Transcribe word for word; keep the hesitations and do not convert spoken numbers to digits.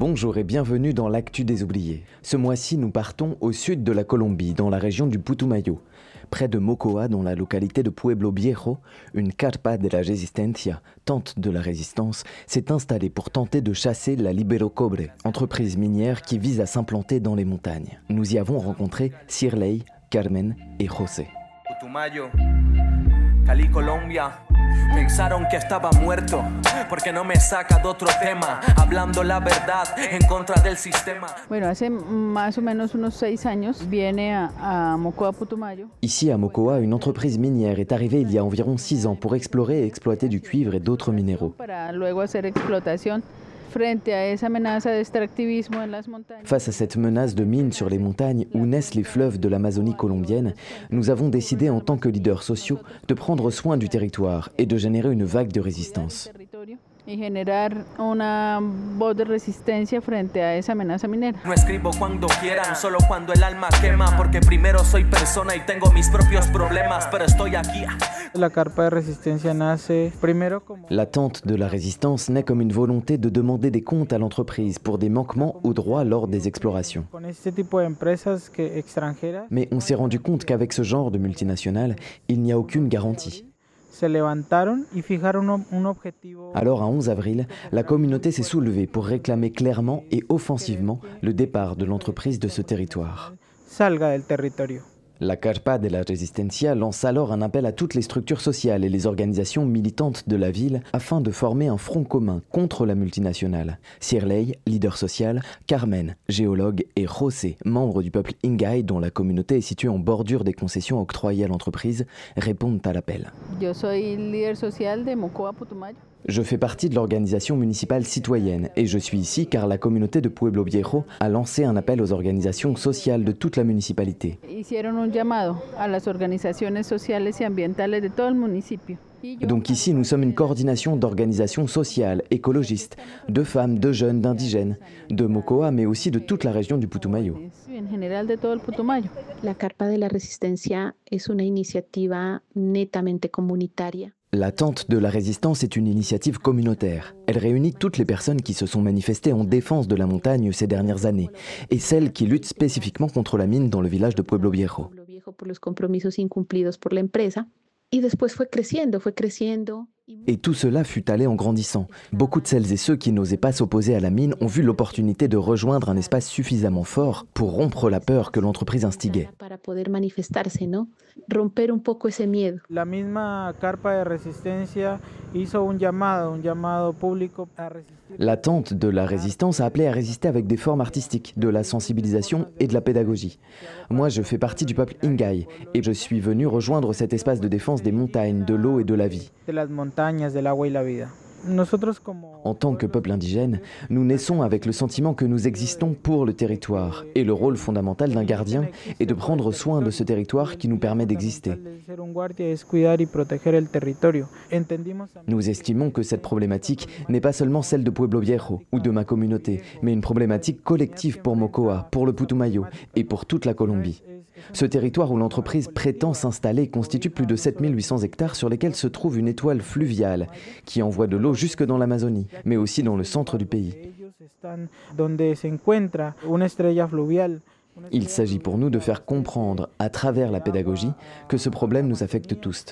Bonjour et bienvenue dans l'actu des oubliés. Ce mois-ci, nous partons au sud de la Colombie, dans la région du Putumayo. Près de Mocoa, dans la localité de Pueblo Viejo, une carpa de la resistencia, tente de la résistance, s'est installée pour tenter de chasser la Libero Cobre, entreprise minière qui vise à s'implanter dans les montagnes. Nous y avons rencontré Shirley, Carmen et José. Putumayo, Cali, Colombia. Pensaron que estaba muerto porque no me saca de otro tema, hablando la verdad en contra del sistema. Bueno, hace más o menos unos seis años viene a, a Mocoa, Putumayo. Ici à Mocoa, une entreprise minière est arrivée il y a environ six ans pour explorer et exploiter du cuivre et d'autres minéraux. Para luego hacer explotación. Face à cette menace de mines sur les montagnes où naissent les fleuves de l'Amazonie colombienne, nous avons décidé en tant que leaders sociaux de prendre soin du territoire et de générer une vague de résistance. Y generar una voz de resistencia frente a esa amenaza minera. No escribo cuando quieran, solo cuando el alma quema, porque primero soy persona y tengo mis propios problemas, pero estoy aquí. La carpa de resistencia nace primero como... La tente de la résistance naît comme une volonté de demander des comptes à l'entreprise pour des manquements aux droits lors des explorations. Con este tipo de empresas que extranjeras. Mais on s'est rendu compte qu'avec ce genre de multinationales, il n'y a aucune garantie. Alors, à onze avril, la communauté s'est soulevée pour réclamer clairement et offensivement le départ de l'entreprise de ce territoire. Salga del territorio. La Carpa de la Resistencia lance alors un appel à toutes les structures sociales et les organisations militantes de la ville afin de former un front commun contre la multinationale. Shirley, leader social, Carmen, géologue et José, membre du peuple Ingay dont la communauté est située en bordure des concessions octroyées à l'entreprise, répondent à l'appel. Yo soy líder social de Mocoa, Putumayo. Je fais partie de l'organisation municipale citoyenne et je suis ici car la communauté de Pueblo Viejo a lancé un appel aux organisations sociales de toute la municipalité. Hicieron un llamado a las organizaciones sociales y ambientales de todo el municipio. Donc ici, nous sommes une coordination d'organisations sociales, écologistes, de femmes, de jeunes, d'indigènes, de Mocoa, mais aussi de toute la région du Putumayo. La Carpa de la Resistencia es una iniciativa netamente comunitaria. La tente de la résistance est une initiative communautaire. Elle réunit toutes les personnes qui se sont manifestées en défense de la montagne ces dernières années et celles qui luttent spécifiquement contre la mine dans le village de Pueblo Viejo. Et tout cela fut allé en grandissant. Beaucoup de celles et ceux qui n'osaient pas s'opposer à la mine ont vu l'opportunité de rejoindre un espace suffisamment fort pour rompre la peur que l'entreprise instiguait. La misma Carpa de Resistencia hizo un llamado, un llamado público a resistir. La tente de la résistance a appelé à résister avec des formes artistiques, de la sensibilisation et de la pédagogie. Moi, je fais partie du peuple Ingay et je suis venu rejoindre cet espace de défense des montagnes, de l'eau et de la vie. En tant que peuple indigène, nous naissons avec le sentiment que nous existons pour le territoire et le rôle fondamental d'un gardien est de prendre soin de ce territoire qui nous permet d'exister. Nous estimons que cette problématique n'est pas seulement celle de Pueblo Viejo ou de ma communauté, mais une problématique collective pour Mocoa, pour le Putumayo et pour toute la Colombie. Ce territoire où l'entreprise prétend s'installer constitue plus de sept mille huit cents hectares sur lesquels se trouve une étoile fluviale qui envoie de l'eau jusque dans l'Amazonie, mais aussi dans le centre du pays. Il s'agit pour nous de faire comprendre, à travers la pédagogie, que ce problème nous affecte tous.